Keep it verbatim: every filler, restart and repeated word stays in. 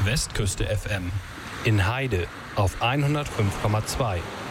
Westküste F M. In Heide auf hundertfünf Komma zwei.